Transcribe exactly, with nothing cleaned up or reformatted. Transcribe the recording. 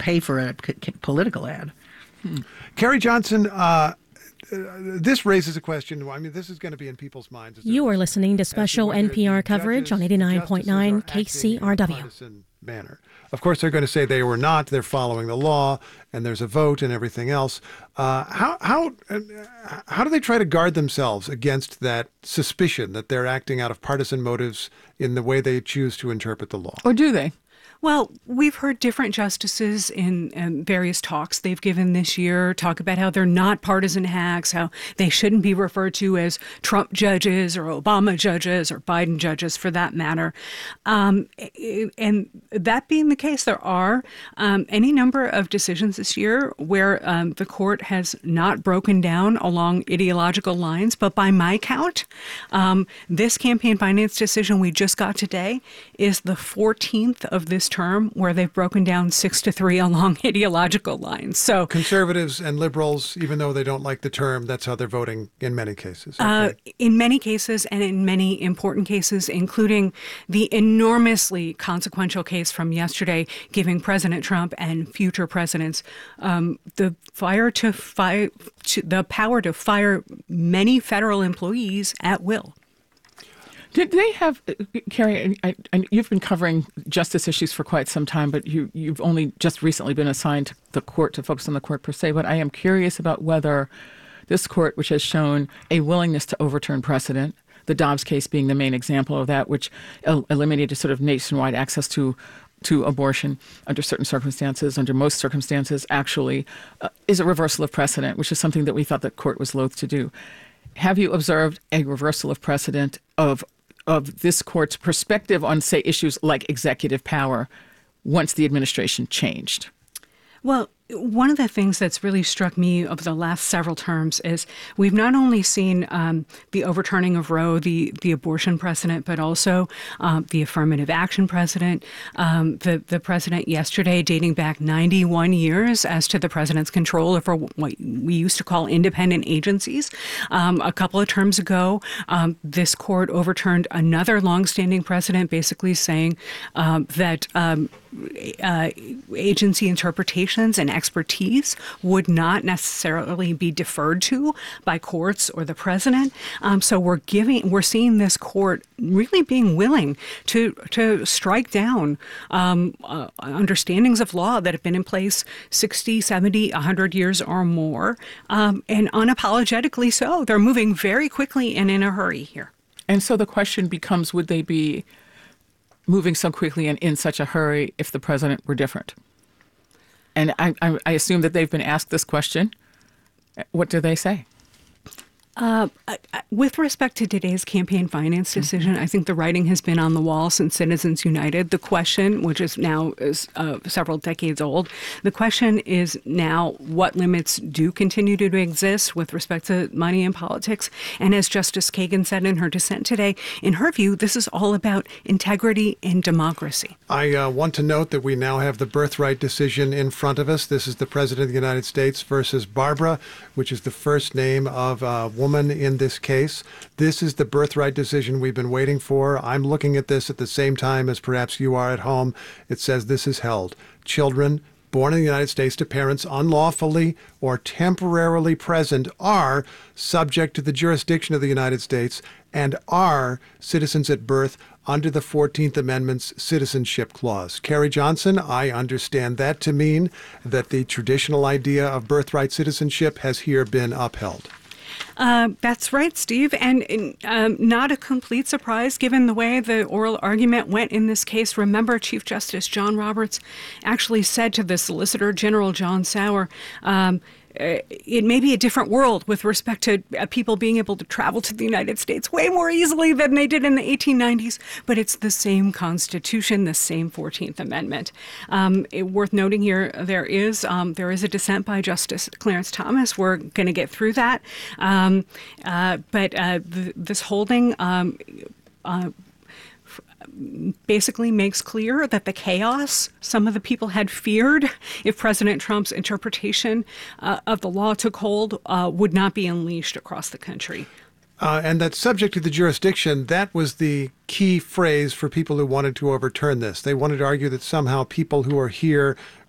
pay for a c- c- political ad. Hmm. Carrie Johnson, uh, this raises a question. I mean, this is going to be in people's minds. You are listening to special N P R coverage on eighty-nine point nine K C R W. Manner. Of course, they're going to say they were not. They're following the law, and there's a vote and everything else. Uh, how how how do they try to guard themselves against that suspicion that they're acting out of partisan motives in the way they choose to interpret the law? Or do they? Well, we've heard different justices in um, various talks they've given this year talk about how they're not partisan hacks, how they shouldn't be referred to as Trump judges or Obama judges or Biden judges for that matter. Um, and that being the case, there are um, any number of decisions this year where um, the court has not broken down along ideological lines. But by my count, um, this campaign finance decision we just got today is the fourteenth of this term where they've broken down six to three along ideological lines. So conservatives and liberals, even though they don't like the term, that's how they're voting in many cases. Okay. Uh, in many cases and in many important cases, including the enormously consequential case from yesterday, giving President Trump and future presidents um, the fire to fire, to, the power to fire many federal employees at will. Did they have, Carrie, I, I, you've been covering justice issues for quite some time, but you, you've only just recently been assigned to the court to focus on the court per se. But I am curious about whether this court, which has shown a willingness to overturn precedent, the Dobbs case being the main example of that, which el- eliminated sort of nationwide access to to abortion under certain circumstances, under most circumstances, actually uh, is a reversal of precedent, which is something that we thought the court was loath to do. Have you observed a reversal of precedent of of this court's perspective on, say, issues like executive power once the administration changed? Well, one of the things that's really struck me over the last several terms is we've not only seen um, the overturning of Roe, the, the abortion precedent, but also um, the affirmative action precedent. Um, the, the president yesterday dating back ninety-one years as to the president's control over what we used to call independent agencies. Um, a couple of terms ago, um, this court overturned another longstanding precedent basically saying um, that um, uh, agency interpretations and expertise would not necessarily be deferred to by courts or the president. Um, so we're giving, we're seeing this court really being willing to to strike down um, uh, understandings of law that have been in place sixty, seventy, one hundred years or more, um, and unapologetically so. They're moving very quickly and in a hurry here. And so the question becomes, would they be moving so quickly and in such a hurry if the president were different? And I, I, I assume that they've been asked this question. What do they say? Uh, with respect to today's campaign finance decision, I think the writing has been on the wall since Citizens United. The question, which is now is, uh, several decades old, the question is now what limits do continue to exist with respect to money in politics. And as Justice Kagan said in her dissent today, in her view, this is all about integrity and democracy. I uh, want to note that we now have the birthright decision in front of us. This is the President of the United States versus Barbara, which is the first name of uh, woman in this case. This is the birthright decision we've been waiting for. I'm looking at this at the same time as perhaps you are at home. It says this is held. Children born in the United States to parents unlawfully or temporarily present are subject to the jurisdiction of the United States and are citizens at birth under the fourteenth Amendment's Citizenship Clause. Carrie Johnson, I understand that to mean that the traditional idea of birthright citizenship has here been upheld. Uh, that's right, Steve, and um, not a complete surprise given the way the oral argument went in this case. Remember, Chief Justice John Roberts actually said to the Solicitor General John Sauer, um, it may be a different world with respect to uh, people being able to travel to the United States way more easily than they did in the eighteen nineties, but it's the same Constitution, the same fourteenth Amendment. Um, it, worth noting here, there is um, there is a dissent by Justice Clarence Thomas. We're going to get through that, um, uh, but uh, th- this holding um, uh, basically makes clear that the chaos some of the people had feared if President Trump's interpretation uh, of the law took hold uh, would not be unleashed across the country. Uh, and that subject to the jurisdiction, that was the key phrase for people who wanted to overturn this. They wanted to argue that somehow people who are here